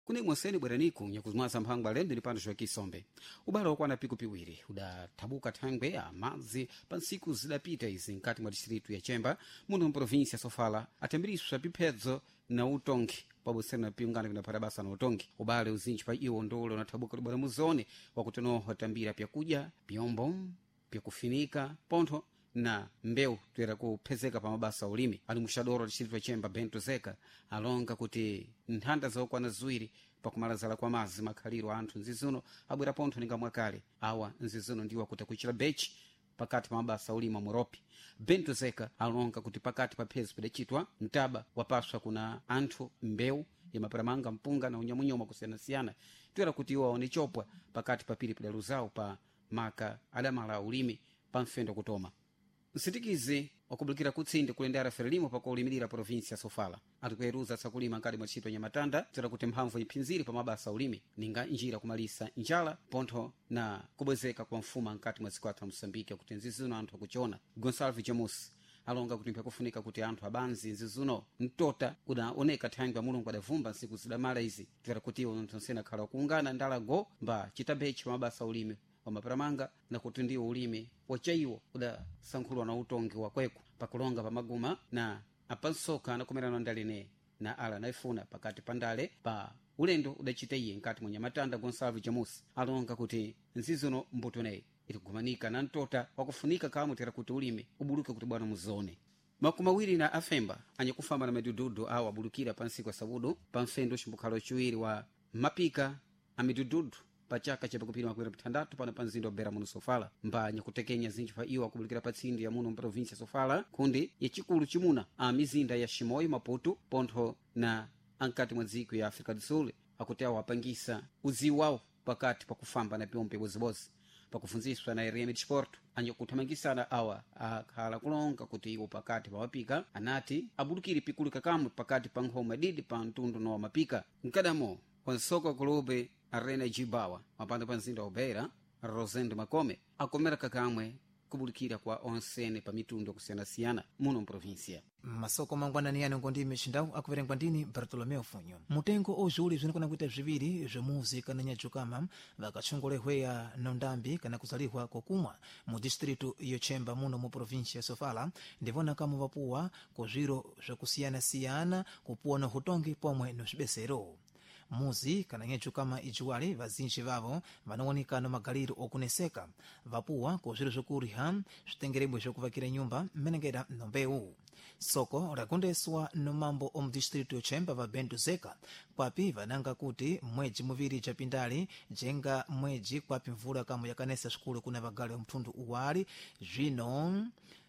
kune mwaseni bweraniku nyakuzimwaza mphangwa lende ni pano kisombe ubale wakwana piku piwiri udathabuka thangwe ya madzi pa ntsiku zidapita izi nkati mwa distritu ya Chemba muno mprovinsi ya Sofala atemberiswa piphedzo na utongi pabuseni na piungana vinapata basa na utongi ubale uzinji pa iwo ndolo unathabuka libwana muzone wakutonoho tambira pyakuja pyombo pyakufinika pontho na mbeu tuyera kuphezeka pa mabasa ulimi ali muxadoro distritu ya Chemba Bento Zeka alonga kuti nthanda zaokwana ziwiri pakumalazala kwa mazi makhaliro anthu nzizuno abwera pontho ninga mwakale awa nzizuno ndiwa kuti akuchira bechi pakati pa mabasa ulima muropi. Bento Zeka alonga kuti pakati pa phezi pidachitwa mtaba wapaswa kuna anthu mbeu ya maparamanga mpunga na unyamunyoma kusiyana-siyana tuyera kuti iwo aone chopwa pakati pa pili pidaluzawo pa maka adamala ulimi pa mfendo kutoma. Nsitikizi wakubulikira kutsinde kulendera ferelimo pakuulimilira provinsi ya Sofala atikuyeruza tsakulima nkati mwa ntchito nyamatanda tera kuti mphamvu iphinziri pa mabasa ulimi ninga njira kumalisa njala pontho na kubwezeka kwa mfuma nkati mwa zikwatu la Msambiki kuti nzizuno anthu akuchona. Gonsalves Jamus alonga kuti mpyakufunika kuti anthu abanzi nzizuno mtota udaoneka thangwi ya mulungu adavumba nsiku zidamala izi tera kuti iwo ntonsena khala kuungana ndalago mba chitabechi pa mabasa ulimi wa maparamanga na kuti ndiwo ulimi wachaiwo udasankhulwa na utongi wakweku pakulonga pa maguma na apansoka anakomerana ndalene na ala naifuna pakati pandale pa ulendo udachita iye nkati mwa nyamatanda. Gonsalves Jamus alonga kuti nzizuno mbutoneyi itikugumanika na mtota wakufunika kamwe tera kuti ulimi ubuluke kuti bwana muzone. Makumawiri na afemba anyakufamba na midududu awo abulukira pa nsiku ya sabudu pa mfendo chimbukhalo chiwiri wa mapika a midududu pa chaka chapakupira makwera pitandatu pano pa mzinda wa Beira muno Sofala mbanya kutekenya zinji pa iwo akubulikira pa tsindi ya muno mprovinsi ya Sofala kundi ya chikulu chimuna a mizinda ya Chimoio, Maputo, pontho na ankati mwa dziko ya Afrika do Sul akuti awo apangisa uziwu wawo pakati pakufamba na pyompe bozibozi pakufunziswa na RM Sport anyakuthamangisana awa akhala kulonga kuti iwo pakati pa mapika anati abulukire pikulu kakamwe pakati pa nkhoma didi pa mtundu no mapika mkadamo wansoka kulube Arena Jibawa mapanda pa mzinda wa Beira Rosendo Makome akomera kakamwe kubulikira kwa onsene pa mitundu kusiyana-siyana muno mprovinsia. Masoko mangwanani yano ngondi mechindawu akuverengwa ndini Bartolomeo Funyo. Mutengo ozuli zvinokona kuita zviviri zvemuzi kana nyadzukama vakachongolehweya nondambi kana kuzalihwa kokumwa mu distritu ya Chemba muno mu provinsi ya Sofala ndivona kama vapuwa kozviro zvakusiyana-siyana kupuwa na hutongi pomwe no zvibesero. Muzi kana nyadzukama ijuwale vazinji vavo vanoonekana magaliro okuneseka vapuwa kozviro zokuriha zvitengerebwe zvokuvakira nyumba mmenengera nombeu. Soko rakondeswa nomambo omu distritu ya Chemba va Bento Zeka kwapi vananga kuti mweji muviri japindali jenga mweji kwapi mvula kama yakanesa shukulu kuna vagali mtundu uwali zvino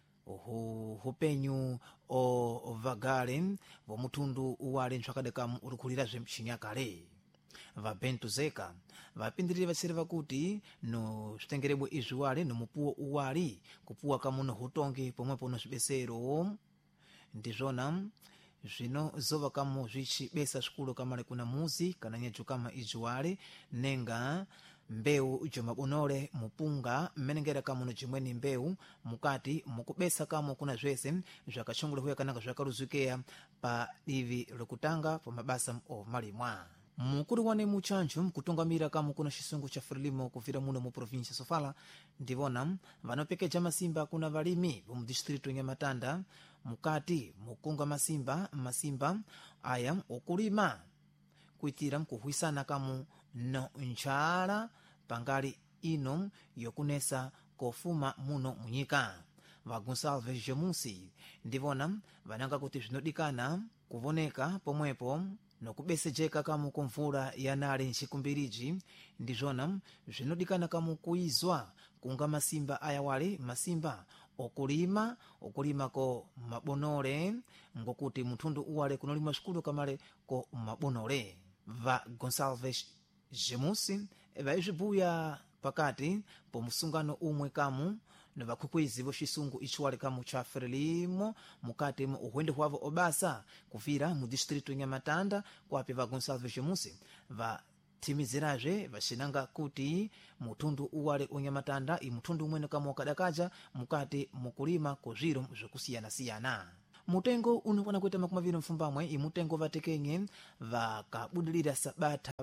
hupenyu o vagale vo mutundu uwali nchwakadekamu urukulira zvemchinyakale. Va Bento Zeka vapindirire vatsiri kuti no zvitengerebwe izviwale no mupuwo uwali kupuwa kamuno hutongi pomwepo no zvibesero ndizvona zvino zova kamo zvichibesa zvikulu kamale kuna muzi kana nyadzukama ijuwale nenga mbeu jomabunole mupunga mmenengera kamuno chimweni mbeu mukati mukubesa kamo kuna zvese zvakachongolehweya kanaka zvakaruzikeya pa divi lokutanga pa mabasa o malimwa. Mukuru wane muchanchu mkutungamira kamo kuna chisungu cha Frelimo kuvira muno mu provinsi ya Sofala ndivona vanopekeja masimba kuna valimi mu distritu ya Nyamatanda mukati mukunga masimba aya okulima kuitira mkuhuisana kamo no nchala pangali ino yokunesa kofuma muno munyika. Va Gonsalves Jamus ndivona vananga kuti zvinodikana kuvoneka pomwepo nokubesejeka kamu kumvula yanale nchikumbiriji ndizvona zvinodikana kamu kuizwa kunga masimba ayawale masimba okulima ko mabonole ngokuti mtundu uwale kunolima shikulu kamale ko mabonole. Va Gonsalves Jamus vaizvibuya pakati pomusungano umwe kamu na vakukwezi vo chisungu ichiwale kamu cha Frelimo mukati mu uhwende hwavo obasa kuvira mu distritu Nyamatanda kwapi va Gonsalves Jamus vatimiziraje vacinanga kuti mutundu uwale onyamatanda imutundu umwene kama wakadakaja mukati mukulima kozviro zvokusiyana-siyana. Mutengo unokwana kuita makumaviri mfumbamwe imutengo vatekenye vakabudilira sabata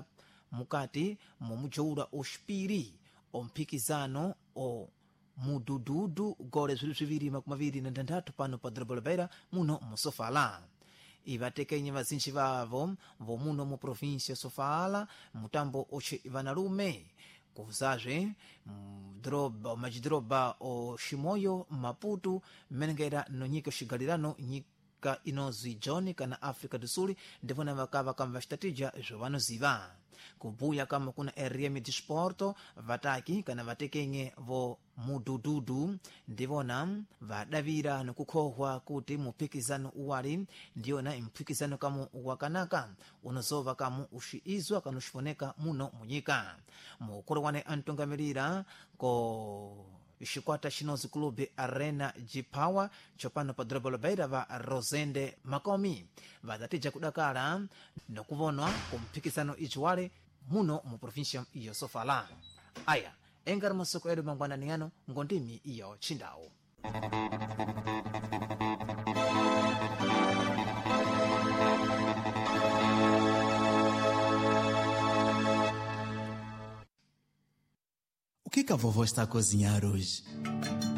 mukati momujoula oxipiri omphikizano o mudududu gole ziviri makumi na ndanthatu pano pa Drobolobeira muno mu Sofala. Ivatekenye vazinji vavo vomuno mu província Sofala mutambo oce vanalume kuvuzazve majidroba o Ximoyo Maputo mmenengera no nyika oxigalirano nyika inozwi John kana África do Sul ndivona vakava kama vaxitatija zovanoziva kubuya kama kuna RM Disporto vataki kana vatekenye vo mudududu ndivona vadavira nokukhohwa kuti muphikizano uwali ndiyona imphikizano kama wakanaka unozova kama uxiizwa kana uxifoneka muno munyika mukulu wane antungamirira ko xikwata xinozi clube Arena G-Power chopano pa Drobolobeira va Rosende Makomi vadatija kudakala nokuvonwa kumphikizano ijiwale muno mu província iyo Sofala. Aya engari masoko edu mangwanani ano ngondimi iyo Chindawo. O que a vovó está a cozinhar hoje?